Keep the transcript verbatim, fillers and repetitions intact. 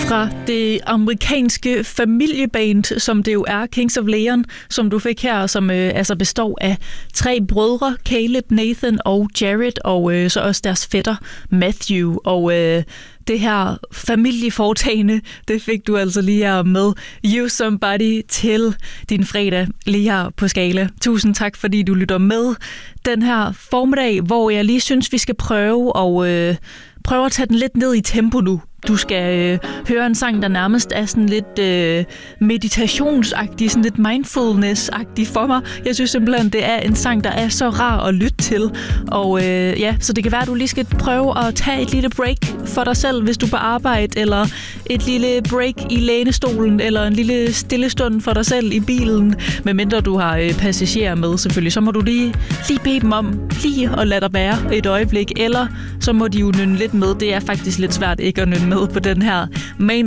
fra det amerikanske familieband, som det jo er, Kings of Leon, som du fik her, som øh, altså består af tre brødre, Caleb, Nathan og Jared, og øh, så også deres fætter Matthew. Og øh, det her familieforetagende, det fik du altså lige her med You Somebody til din fredag lige her på Skala. Tusind tak, fordi du lytter med den her formiddag, hvor jeg lige synes, vi skal prøve at, øh, prøve at tage den lidt ned i tempo nu. Du skal øh, høre en sang, der nærmest er sådan lidt øh, meditationsagtig, sådan lidt mindfulness-agtig for mig. Jeg synes simpelthen, det er en sang, der er så rar at lytte til. Og øh, ja, så det kan være, at du lige skal prøve at tage et lille break for dig selv, hvis du er på arbejde, eller et lille break i lænestolen, eller en lille stillestund for dig selv i bilen. Medmindre du har øh, passagerer med selvfølgelig, så må du lige, lige bede dem om lige at lade dig være et øjeblik, eller så må de jo nynne lidt med. Det er faktisk lidt svært ikke at nynne med på den her main